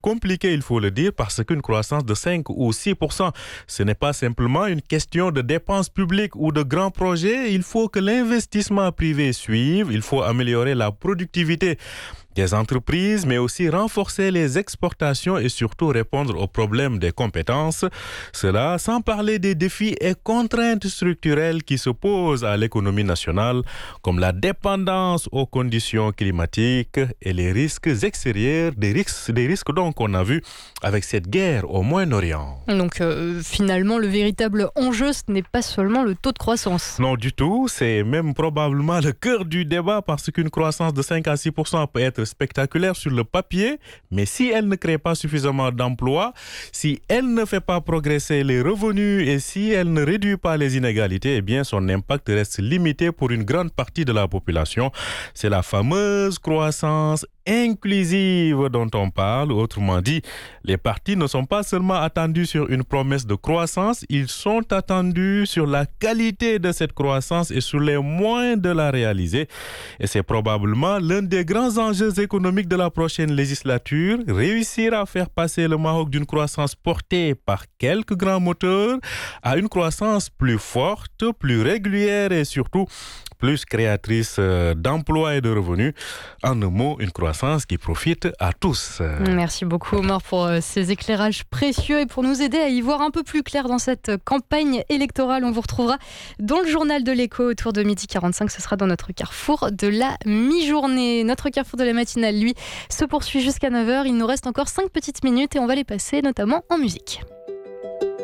compliqué, il faut le dire, parce qu'une croissance de 5 ou 6%, ce n'est pas simplement une question de dépenses publiques ou de grands projets. Il faut que l'investissement privé suive, il faut améliorer la productivité des entreprises, mais aussi renforcer les exportations et surtout répondre aux problèmes des compétences. Cela sans parler des défis et contraintes structurelles qui se posent à l'économie nationale, comme la dépendance aux conditions climatiques et les risques extérieurs, des risques donc qu'on a vus avec cette guerre au Moyen-Orient. Donc finalement, le véritable enjeu, ce n'est pas seulement le taux de croissance. Non du tout, c'est même probablement le cœur du débat parce qu'une croissance de 5 à 6% peut être spectaculaire sur le papier, mais si elle ne crée pas suffisamment d'emplois, si elle ne fait pas progresser les revenus et si elle ne réduit pas les inégalités, eh bien son impact reste limité pour une grande partie de la population. C'est la fameuse croissance inclusive dont on parle. Autrement dit, les partis ne sont pas seulement attendus sur une promesse de croissance, ils sont attendus sur la qualité de cette croissance et sur les moyens de la réaliser. Et c'est probablement l'un des grands enjeux économiques de la prochaine législature, réussir à faire passer le Maroc d'une croissance portée par quelques grands moteurs à une croissance plus forte, plus régulière et surtout plus créatrice d'emplois et de revenus. En un mot, une croissance qui profite à tous. Merci beaucoup Omar pour ces éclairages précieux et pour nous aider à y voir un peu plus clair dans cette campagne électorale. On vous retrouvera dans le journal de l'écho autour de 12h45. Ce sera dans notre carrefour de la mi-journée. Notre carrefour de la matinale, lui, se poursuit jusqu'à 9h. Il nous reste encore 5 petites minutes et on va les passer notamment en musique.